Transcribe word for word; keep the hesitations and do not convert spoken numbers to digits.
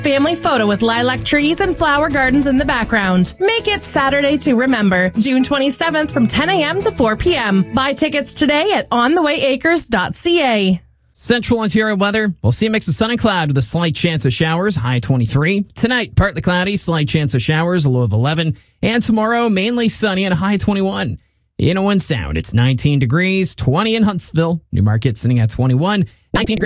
Family photo with lilac trees and flower gardens in the background. Make it Saturday to remember. June twenty-seventh from ten a.m. to four p.m. Buy tickets today at on the way acres dot c a. Central Ontario weather. We'll see a mix of sun and cloud with a slight chance of showers, high twenty-three. Tonight, partly cloudy, slight chance of showers, a low of eleven. And tomorrow, mainly sunny and a high twenty-one. In Owen Sound, it's nineteen degrees, twenty in Huntsville. Newmarket sitting at twenty-one, nineteen degrees.